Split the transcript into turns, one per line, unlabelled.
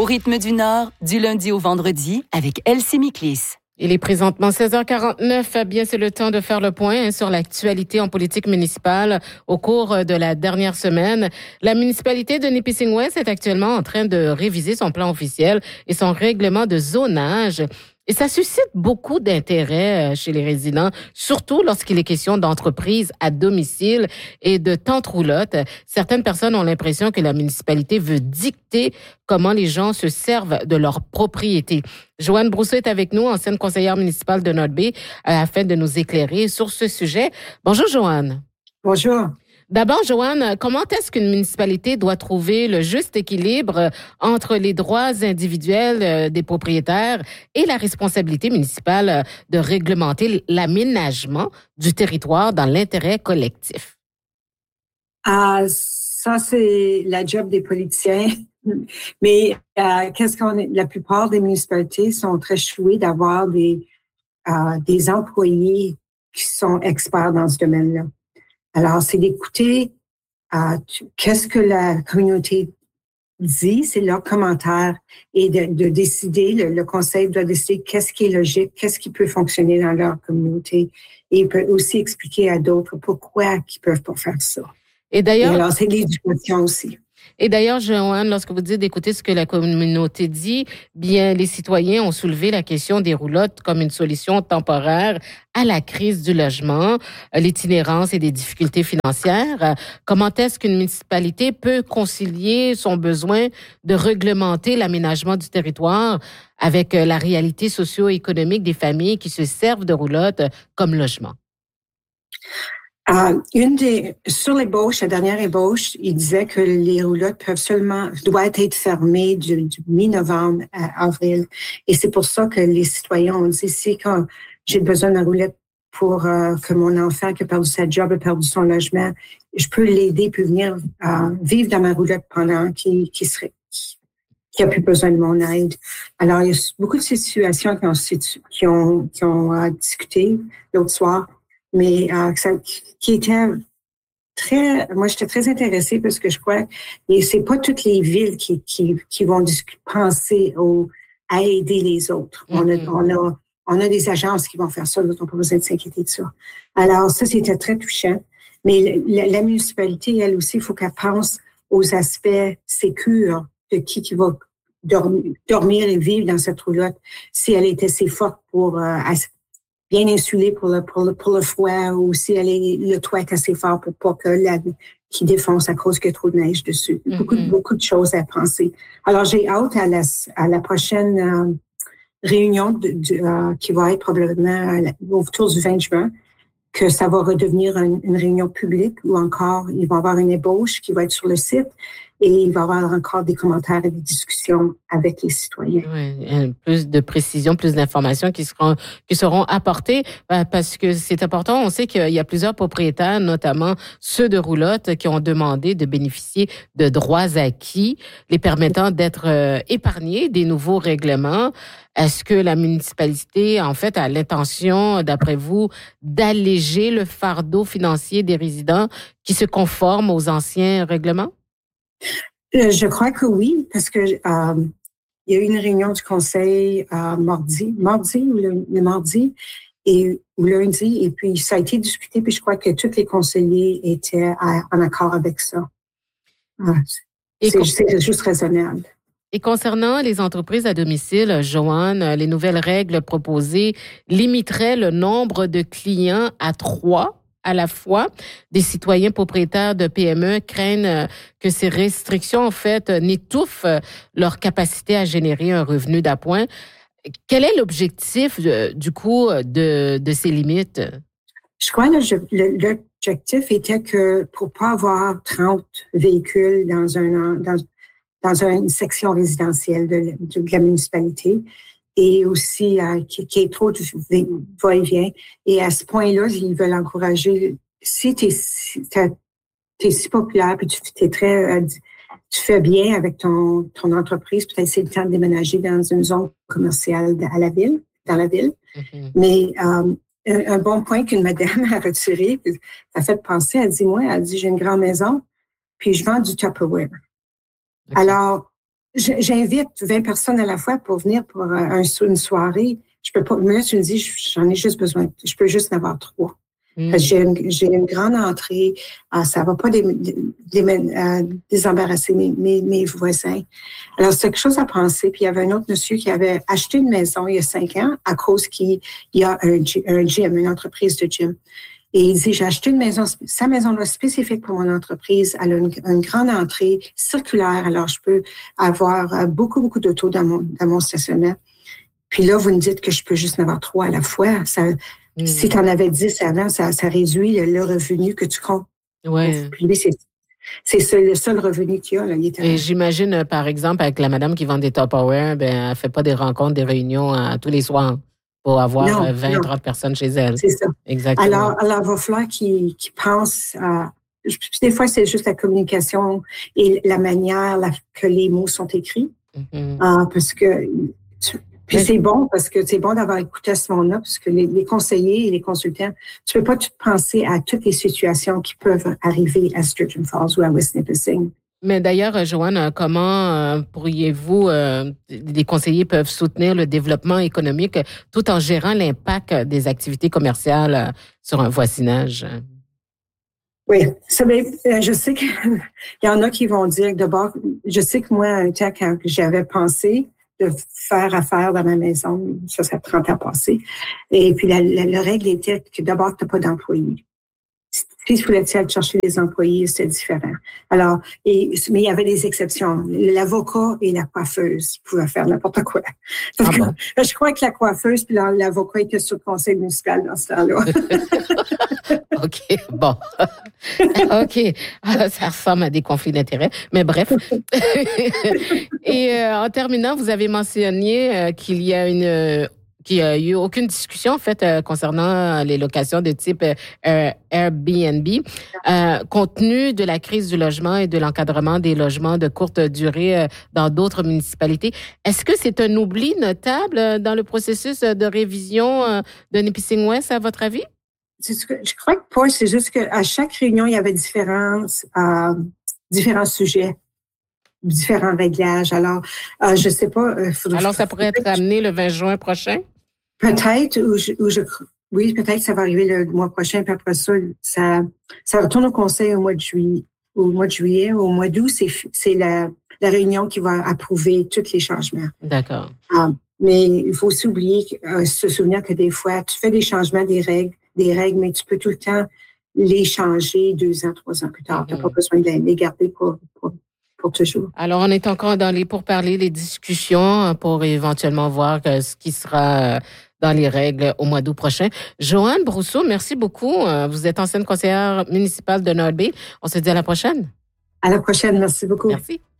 Au rythme du Nord, du lundi au vendredi, avec Elsie Miklis.
Il est présentement 16h49. Bien, c'est le temps de faire le point sur l'actualité en politique municipale au cours de la dernière semaine. La municipalité de Nipissing-West est actuellement en train de réviser son plan officiel et son règlement de zonage. Et ça suscite beaucoup d'intérêt chez les résidents, surtout lorsqu'il est question d'entreprises à domicile et de tentes roulottes. Certaines personnes ont l'impression que la municipalité veut dicter comment les gens se servent de leur propriété. Joanne Brousseau est avec nous, ancienne conseillère municipale de North Bay, afin de nous éclairer sur ce sujet. Bonjour, Joanne.
Bonjour.
D'abord, Joanne, comment est-ce qu'une municipalité doit trouver le juste équilibre entre les droits individuels des propriétaires et la responsabilité municipale de réglementer l'aménagement du territoire dans l'intérêt collectif?
Ça, c'est la job des politiciens. Mais la plupart des municipalités sont très chouées d'avoir des employés qui sont experts dans ce domaine-là. Alors, c'est d'écouter qu'est-ce que la communauté dit, c'est leurs commentaires, et de décider, le conseil doit décider qu'est-ce qui est logique, qu'est-ce qui peut fonctionner dans leur communauté, et il peut aussi expliquer à d'autres pourquoi ils peuvent pas faire ça.
Et d'ailleurs,
alors, c'est l'éducation aussi.
Et d'ailleurs, Joanne, lorsque vous dites d'écouter ce que la communauté dit, bien, les citoyens ont soulevé la question des roulottes comme une solution temporaire à la crise du logement, l'itinérance et des difficultés financières. Comment est-ce qu'une municipalité peut concilier son besoin de réglementer l'aménagement du territoire avec la réalité socio-économique des familles qui se servent de roulottes comme logement?
Sur l'ébauche, la dernière ébauche, il disait que les roulottes doivent être fermées du mi-novembre à avril. Et c'est pour ça que les citoyens ont dit, si quand j'ai besoin d'une roulette pour que mon enfant qui a perdu sa job, a perdu son logement, je peux l'aider, puis venir vivre dans ma roulette pendant qu'il a plus besoin de mon aide. Alors, il y a beaucoup de situations qui ont discuté l'autre soir, mais qui était moi j'étais très intéressée parce que je crois que c'est pas toutes les villes qui vont penser à aider les autres. Mm-hmm. On a des agences qui vont faire ça, d'autres n'ont pas besoin de s'inquiéter de ça. Alors ça, c'était très touchant. Mais la municipalité, elle aussi, il faut qu'elle pense aux aspects sécures de qui va dormir et vivre dans cette roulotte, si elle est assez forte pour bien insulée pour le froid, ou si le toit est assez fort pour pas qu'il défonce à cause qu'il y a trop de neige dessus. Mm-hmm. Beaucoup de choses à penser. Alors, j'ai hâte à la prochaine réunion qui va être probablement autour du 20 juin, que ça va redevenir une réunion publique, ou encore il va y avoir une ébauche qui va être sur le site, et il va y avoir encore des commentaires et des discussions avec les citoyens.
Oui, plus de précision, plus d'informations qui seront apportées, parce que c'est important. On sait qu'il y a plusieurs propriétaires, notamment ceux de roulottes, qui ont demandé de bénéficier de droits acquis, les permettant d'être épargnés des nouveaux règlements. Est-ce que la municipalité, en fait, a l'intention, d'après vous, d'alléger le fardeau financier des résidents qui se conforment aux anciens règlements?
Je crois que oui, parce que il y a eu une réunion du conseil mardi ou lundi, et puis ça a été discuté, puis je crois que tous les conseillers étaient en accord avec ça. C'est juste raisonnable.
Et concernant les entreprises à domicile, Joanne, les nouvelles règles proposées limiteraient le nombre de clients à 3 à la fois. Des citoyens propriétaires de PME craignent que ces restrictions, en fait, n'étouffent leur capacité à générer un revenu d'appoint. Quel est l'objectif, du coup, de ces limites?
Je crois que l'objectif était que pour pas avoir 30 véhicules dans une section résidentielle de la municipalité, et aussi qui est trop de va-et-vient. Et à ce point-là, ils veulent encourager, si t'es si populaire, puis tu fais bien avec ton entreprise, peut-être c'est le temps de déménager dans une zone commerciale dans la ville. Mm-hmm. Mais un bon point qu'une madame a retiré, a fait penser, elle dit, j'ai une grande maison, puis je vends du Tupperware. Okay. Alors, J'invite 20 personnes à la fois pour venir pour une soirée. Je peux pas. Mais là, tu me dis, j'en ai juste besoin. Je peux juste en avoir 3. Parce que j'ai une grande entrée. Ça va pas désembarrasser mes voisins. Alors, c'est quelque chose à penser. Puis, il y avait un autre monsieur qui avait acheté une maison il y a 5 ans à cause qu'il y a un gym, une entreprise de gym. Et il dit, j'ai acheté une maison, sa maison-là spécifique pour mon entreprise. Elle a une grande entrée circulaire. Alors, je peux avoir beaucoup d'autos dans mon stationnement. Puis là, vous me dites que je peux juste en avoir 3 à la fois. Si tu en avais 10 avant, ça réduit le revenu que tu comptes.
Ouais.
Puis lui, c'est le seul revenu qu'il y a. Là.
Et j'imagine, par exemple, avec la madame qui vend des Tupperware, elle fait pas des rencontres, des réunions tous les soirs pour avoir 30 personnes chez elle.
C'est ça.
Exactement.
Alors, il va falloir qu'ils pensent à... Des fois, c'est juste la communication et la manière que les mots sont écrits. Parce que... Puis c'est bon parce que c'est bon d'avoir écouté à ce moment-là parce que les conseillers et les consultants, tu peux pas tout penser à toutes les situations qui peuvent arriver à Sturgeon Falls ou à West Nipissing.
Mais d'ailleurs, Joanne, comment pourriez-vous, les conseillers peuvent soutenir le développement économique tout en gérant l'impact des activités commerciales sur un voisinage?
Oui, je sais qu'il y en a qui vont dire que d'abord, je sais que moi, un temps, quand j'avais pensé de faire affaire dans ma maison, ça 30 ans passé. Et puis, la règle était que d'abord, tu n'as pas d'employés. Si tu voulais aller chercher des employés, c'était différent. Alors, mais il y avait des exceptions. L'avocat et la coiffeuse pouvaient faire n'importe quoi. Donc, je crois que la coiffeuse puis l'avocat étaient sur le conseil municipal dans ce temps-là.
OK, bon. OK. Ça ressemble à des conflits d'intérêts, mais bref. Et en terminant, vous avez mentionné qu'il y a eu aucune discussion en fait concernant les locations de type Airbnb, compte tenu de la crise du logement et de l'encadrement des logements de courte durée dans d'autres municipalités. Est-ce que c'est un oubli notable dans le processus de révision de Nipissing-West, à votre avis?
Je crois que pas. C'est juste qu'à chaque réunion, il y avait différents sujets, différents réglages. Alors, je sais pas.
Alors, ça pourrait être amené le 20 juin prochain?
Peut-être, oui, peut-être ça va arriver le mois prochain. Puis après ça retourne au conseil au mois de juillet. Au mois d'août, c'est la réunion qui va approuver tous les changements.
D'accord.
Mais il faut aussi se souvenir que des fois, tu fais des changements des règles, mais tu peux tout le temps les changer 2 ans, 3 ans plus tard. Tu n'as pas besoin de les garder pour toujours.
Alors, on est encore dans les pourparlers, les discussions pour éventuellement voir ce qui sera dans les règles au mois d'août prochain. Joanne Brousseau, merci beaucoup. Vous êtes ancienne conseillère municipale de North Bay. On se dit à la prochaine.
À la prochaine. Merci beaucoup.
Merci.